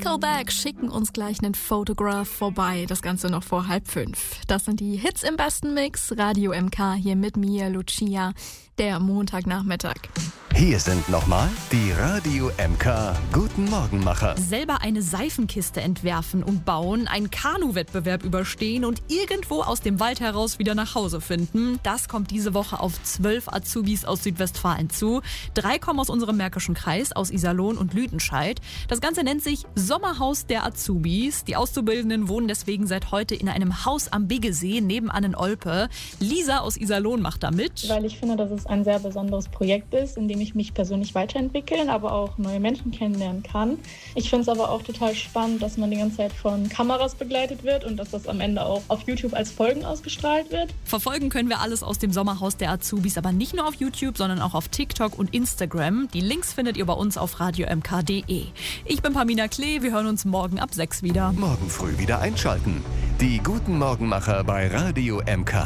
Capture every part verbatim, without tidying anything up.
Nickelback schicken uns gleich einen Photograph vorbei. Das Ganze noch vor halb fünf. Das sind die Hits im besten Mix. Radio M K hier mit mir, Lucia, der Montagnachmittag. Hier sind nochmal die Radio M K Guten Morgenmacher. Selber eine Seifenkiste entwerfen und bauen, einen Kanu-Wettbewerb überstehen und irgendwo aus dem Wald heraus wieder nach Hause finden. Das kommt diese Woche auf zwölf Azubis aus Südwestfalen zu. Drei kommen aus unserem Märkischen Kreis, aus Iserlohn und Lüdenscheid. Das Ganze nennt sich Sommerhaus der Azubis. Die Auszubildenden wohnen deswegen seit heute in einem Haus am Biggesee nebenan in Olpe. Lisa aus Iserlohn macht da mit. Weil ich finde, dass es ein sehr besonderes Projekt ist, in dem ich mich persönlich weiterentwickeln, aber auch neue Menschen kennenlernen kann. Ich finde es aber auch total spannend, dass man die ganze Zeit von Kameras begleitet wird und dass das am Ende auch auf YouTube als Folgen ausgestrahlt wird. Verfolgen können wir alles aus dem Sommerhaus der Azubis, aber nicht nur auf YouTube, sondern auch auf TikTok und Instagram. Die Links findet ihr bei uns auf radio m k punkt d e. Ich bin Pamina Klee, wir hören uns morgen ab sechs wieder. Morgen früh wieder einschalten. Die Guten Morgenmacher bei Radio M K.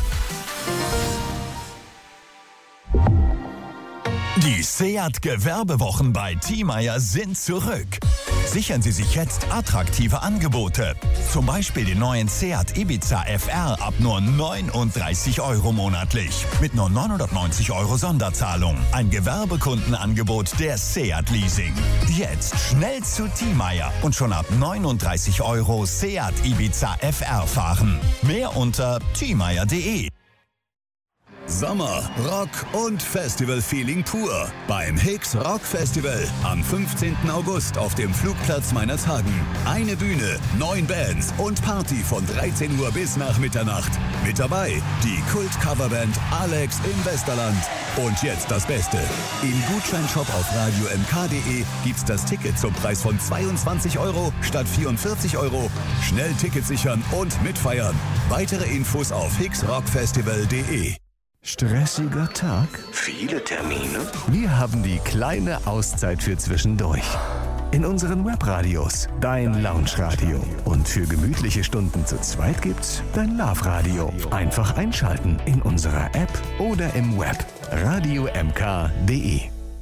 Die Seat Gewerbewochen bei Thiemeyer sind zurück. Sichern Sie sich jetzt attraktive Angebote. Zum Beispiel den neuen Seat Ibiza F R ab nur neununddreißig Euro monatlich. Mit nur neunhundertneunzig Euro Sonderzahlung. Ein Gewerbekundenangebot der Seat Leasing. Jetzt schnell zu Thiemeyer und schon ab neununddreißig Euro Seat Ibiza F R fahren. Mehr unter thiemeyer punkt d e. Sommer, Rock und Festival-Feeling pur. Beim Hicks Rock Festival am fünfzehnten August auf dem Flugplatz Meinerzhagen. Eine Bühne, neun Bands und Party von dreizehn Uhr bis nach Mitternacht. Mit dabei die Kult-Coverband Alex im Westerland. Und jetzt das Beste. Im Gutscheinshop auf radio m k punkt d e gibt's das Ticket zum Preis von zweiundzwanzig Euro statt vierundvierzig Euro. Schnell Ticket sichern und mitfeiern. Weitere Infos auf hicks rock festival punkt d e. Stressiger Tag? Viele Termine? Wir haben die kleine Auszeit für zwischendurch. In unseren Webradios dein Lounge-Radio. Und für gemütliche Stunden zu zweit gibt's dein Love-Radio. Einfach einschalten in unserer App oder im Web. radio m k punkt d e.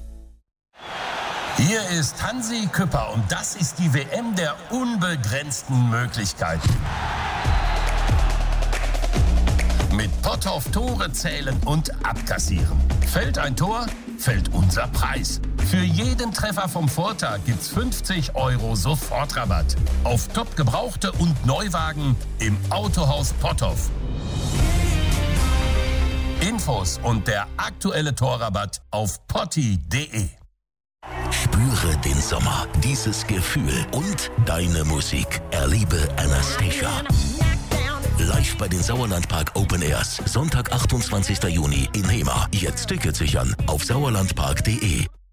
Hier ist Hansi Küpper und das ist die W M der unbegrenzten Möglichkeiten. Mit Potthoff Tore zählen und abkassieren. Fällt ein Tor, fällt unser Preis. Für jeden Treffer vom Vortag gibt's fünfzig Euro Sofortrabatt. Auf top gebrauchte und Neuwagen im Autohaus Potthoff. Infos und der aktuelle Torrabatt auf potti punkt d e. Spüre den Sommer, dieses Gefühl und deine Musik. Erlebe Anastacia. Live bei den Sauerlandpark Open Airs. Sonntag, achtundzwanzigsten Juni in Hemer. Jetzt Ticket sichern auf sauerlandpark punkt d e.